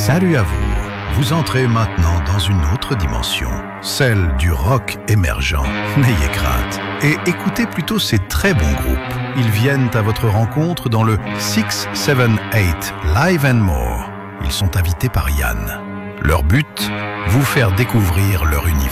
Salut à vous. Vous entrez maintenant dans une autre dimension, celle du rock émergent. N'ayez crainte et écoutez plutôt ces très bons groupes. Ils viennent à votre rencontre dans le 678 Live and More. Ils sont invités par Yann. Leur but, vous faire découvrir leur univers.